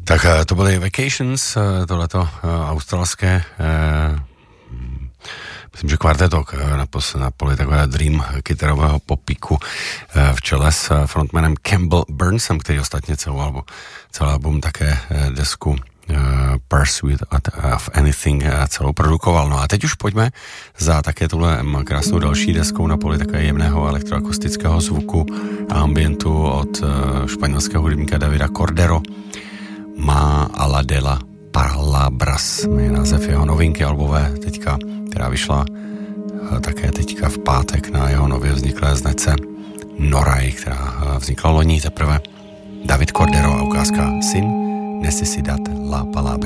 Tak to byly Vacations, tohleto australské, myslím, že kvarteto na poli takové dream kytarového popíku v čele s frontmanem Campbell Burnsem, který ostatně celý album také desku Pursuit of Anything celou produkoval. No a teď už pojďme za také tuhle krásnou další deskou na poli takové jemného elektroakustického zvuku a ambientu od španělského hudebníka Davida Cordero. Má Ala de la Palabras, je název jeho novinky albové teďka, která vyšla také teďka v pátek na jeho nově vzniklé značce Noray, která vznikla loni teprve. David Cordero a ukázka Sin Necesidad la Palabra.